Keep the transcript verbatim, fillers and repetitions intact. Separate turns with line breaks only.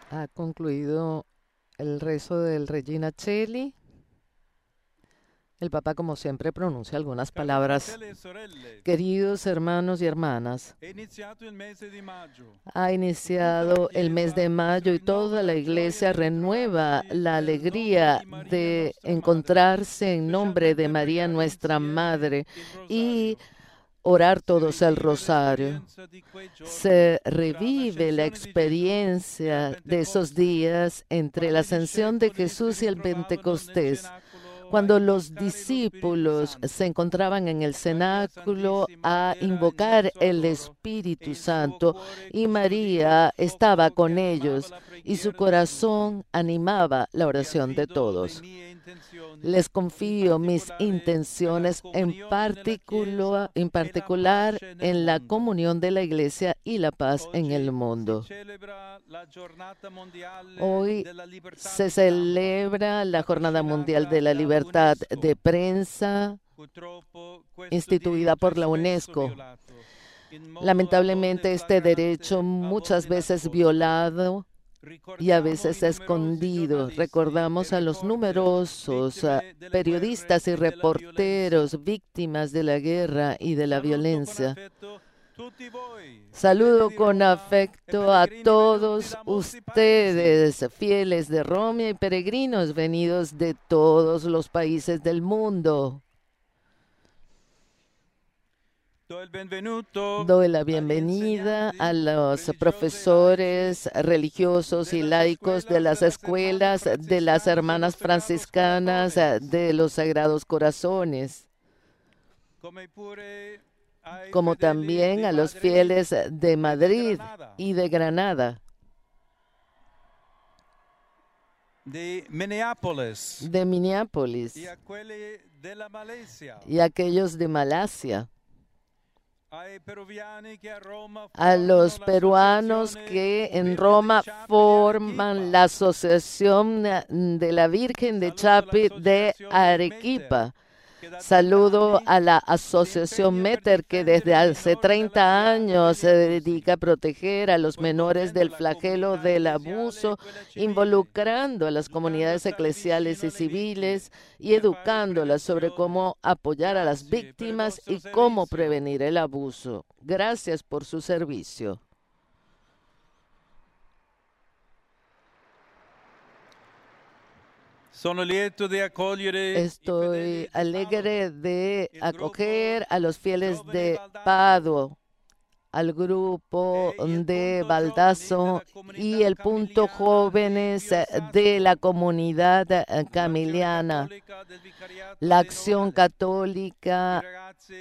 Ha concluido el rezo del Regina Coeli. El Papa, como siempre, pronuncia algunas
Cari
palabras.
fratelli e sorelle,
Queridos hermanos y hermanas,
è iniziato il mese di maggio
ha
e tutta la
iniciado el mes de
Chiesa
mayo y
rinnova
toda la
la gioia
iglesia
di
renueva
ritrovarsi
la
nel nome
alegría
di Maria,
de
nostra madre,
encontrarse en nombre de
specialmente
María,
pregare
nuestra
insieme
Madre,
il
y
rosario.
orar
Si
todos el
rivive
rosario.
l'esperienza di quei giorni
Se
tra
revive la
l'ascensione di Gesù e la
experiencia de esos
Pentecoste,
días entre
quando
la
i
ascensión de
discepoli si
Jesús y el
ritrovavano nel
Pentecostés,
cenacolo a
cuando los
invocare lo Spirito
discípulos se
Santo.
encontraban en el
Maria
cenáculo
Santissima
a
era in
invocar
mezzo a
el
loro e
Espíritu
il suo
Santo,
cuore
y
custodiva il
María estaba
fuoco che
con
animava
ellos,
la
y su
preghiera di tutti.
corazón animaba la
Vi
oración de
affido le
todos.
mie intenzioni,
Les
in
confío mis
particolare per la
intenciones en
comunione nella
particular,
Chiesa
en
e la
particular
pace nel
en la
mondo.
comunión de la Iglesia y la paz en el
Oggi si
mundo.
celebra la giornata mondiale
Hoy
della libertà
se
di stampa,
celebra la Jornada Mundial de
patrocinata
la
da
Libertad de
UNESCO.
Prensa,
Purtroppo questo
instituida
diritto è
por la
spesso
UNESCO.
violato, in modo a volte
Lamentablemente este derecho
flagrante, a
muchas
volte
veces
nascosto.
violado y a
Ricordiamo i
veces
numerosi
escondido.
giornalisti e
Recordamos a los
reporter
numerosos ah,
vittime delle guerre
periodistas y
e della violenza.
reporteros víctimas de la guerra y de la
Saluto con
violencia.
affetto tutti voi, fedeli
Saludo
di
con
Roma e
afecto a
pellegrini venuti
todos
da molti paesi.
ustedes, fieles de Roma y peregrinos venidos de todos los países del mundo.
Do il benvenuto
Doy la
agli
bienvenida a
insegnanti
los
religiosi e laici
profesores religiosos y
delle
laicos de
escuelas de
las
las hermanas
escuelas de las
franciscanas de los
hermanas
Sagrados
franciscanas eh,
Corazones,
de los Sagrados Corazones,
come pure ai
como
fedeli
también
di
a los
Madrid
fieles de
e di
Madrid
Granada,
y de Granada,
di Minneapolis
de
e
Minneapolis
a quelli della Malesia,
y aquellos de Malasia,
ai peruviani che a Roma
a
formano
los peruanos
l'associazione
que en
Virgen de
Roma
Chapi di
forman
Arequipa,
la Asociación eh, de la Virgen de
saluto
Chapi de
l'associazione Meter
Arequipa.
che da trenta
Saludo
anni
a la
si
Asociación
impegna per
Meter, que
difendere
desde
i
hace
minori
treinta
dall'agguiato
años
degli
se
abusi,
dedica a proteger a los menores
coinvolgendo
del
la
flagelo
comunità
del
ecclesiale e
abuso,
quella civile,
involucrando a las
educando a
comunidades
stare
eclesiales
vicino
y
alle
civiles
vittime
y
e a fare
educándolas sobre
prevenzione.
cómo apoyar a las
Grazie per il
víctimas
vostro
y cómo
servizio.
prevenir el abuso. Gracias por su servicio.
Sono lieto di accogliere i
Estoy
fedeli di Padova,
alegre de
il gruppo
acoger a los fieles
Giovani
de
Baldasso
Pado, al grupo
e il
de
punto giovani
Baldazo
della
y
comunità
el punto
camiliana di
jóvenes eh, de la
Pietrasco,
comunidad eh,
l'azione
camiliana,
cattolica del vicariato
la
di
acción
Novale, i
católica
ragazzi